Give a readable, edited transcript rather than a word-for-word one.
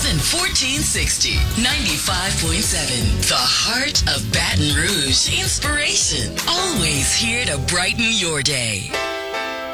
and 1460. 95.7. The heart of Baton Rouge. Inspiration. Always here to brighten your day.